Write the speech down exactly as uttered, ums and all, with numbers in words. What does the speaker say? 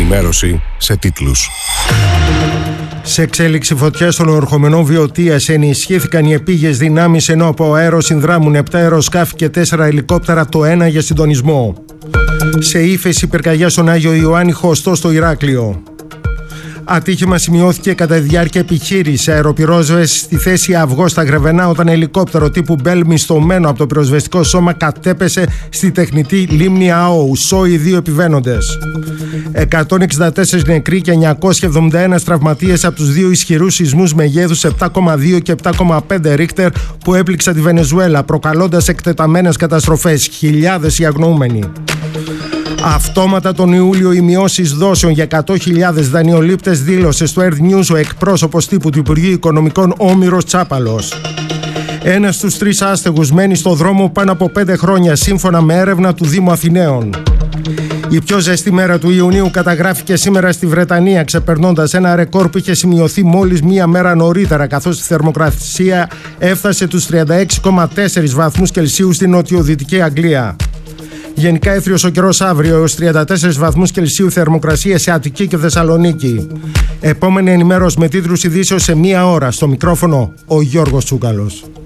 ενημέρωση σε τίτλους. Σε εξέλιξη φωτιά στον ορχομενό Βιωτίας ενισχύθηκαν οι επίγειες δυνάμεις, ενώ από αέρο συνδράμουν επτά αεροσκάφη και τέσσερα ελικόπτερα, το ένα για συντονισμό. Σε ύφεση πυρκαγιά στον Άγιο Ιωάννη Χωστό στο Ηράκλειο. Ατύχημα σημειώθηκε κατά τη διάρκεια επιχείρηση αεροπυρόσβεσης στη θέση Αυγό στα Γρεβενά, όταν ελικόπτερο τύπου Μπέλ μισθωμένο από το πυροσβεστικό σώμα κατέπεσε στη τεχνητή λίμνη Αόου. Σώοι δύο επιβαίνοντες. εκατόν εξήντα τέσσερις νεκροί και εννιακόσιοι εβδομήντα ένα τραυματίες από τους δύο ισχυρούς σεισμούς μεγέθους επτά κόμμα δύο και επτά κόμμα πέντε ρίχτερ που έπληξαν τη Βενεζουέλα, προκαλώντας εκτεταμένες καταστροφές. Χιλιάδες οι αγνοούμενοι. Αυτόματα τον Ιούλιο οι μειώσεις δόσεων για εκατό χιλιάδες δανειολήπτες, δήλωσε στο Earth News ο εκπρόσωπος τύπου του Υπουργείου Οικονομικών Όμηρος Τσάπαλος. Ένας στους τρεις άστεγους μένει στο δρόμο πάνω από πέντε χρόνια, σύμφωνα με έρευνα του Δήμου Αθηναίων. Η πιο ζεστή μέρα του Ιουνίου καταγράφηκε σήμερα στη Βρετανία, ξεπερνώντας ένα ρεκόρ που είχε σημειωθεί μόλις μία μέρα νωρίτερα, καθώς η θερμοκρασία έφτασε τους τριάντα έξι κόμμα τέσσερα βαθμούς Κελσίου στην νοτιοδυτική Αγγλία. Γενικά έθριος ο καιρός αύριο, έως τριάντα τέσσερις βαθμούς Κελσίου θερμοκρασία σε Αττική και Θεσσαλονίκη. Επόμενη ενημέρωση με τίτλους ειδήσεως σε μία ώρα. Στο μικρόφωνο ο Γιώργος Τσούκαλος.